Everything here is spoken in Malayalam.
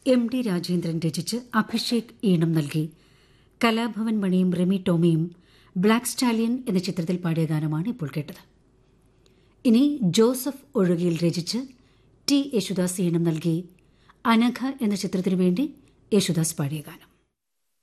എം.ഡി. രാജേന്ദ്രൻ രചിച്ച് അഭിഷേക് ഈണം നൽകി കലാഭവൻ മണിയും റിമി ടോമിയും ബ്ലാക്ക് സ്റ്റാലിയൻ എന്ന ചിത്രത്തിൽ പാടിയ ഗാനമാണ് ഇപ്പോൾ കേട്ടത്. ഇനി ജോസഫ് ഒഴുകിയിൽ രചിച്ച് ടി യേശുദാസ് ഈണം നൽകി അനഘ എന്ന ചിത്രത്തിനു വേണ്ടി യേശുദാസ് പാടിയ ഗാനം.